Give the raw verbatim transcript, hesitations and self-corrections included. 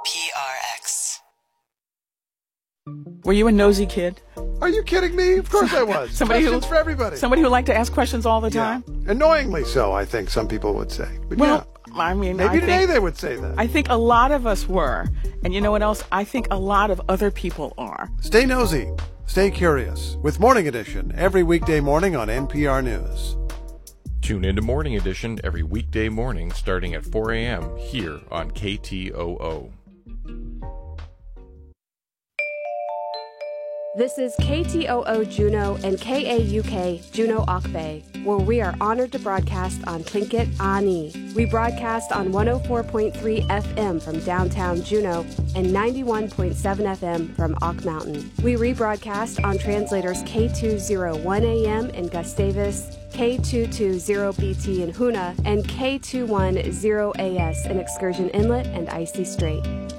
P R X. Were you a nosy kid? Are you kidding me? Of course I was. Somebody Questions who, for everybody. Somebody who liked to ask questions all the time? Yeah. Annoyingly so, I think some people would say. But Well, yeah. I mean, Maybe I today think, they would say that. I think a lot of us were. And you know what else? I think a lot of other people are. Stay nosy. Stay curious. With Morning Edition every weekday morning on N P R News. Tune into Morning Edition every weekday morning starting at four a.m. here on K T O O. This is K T O O Juneau and K A U K Juneau Akbe, where we are honored to broadcast on Tlingit Ani. We broadcast on one oh four point three F M from downtown Juneau and ninety-one point seven F M from Auk Mountain. We rebroadcast on translators K two oh one A M in Gustavus, K two twenty B T in Hoonah, and K two ten A S in Excursion Inlet and Icy Strait.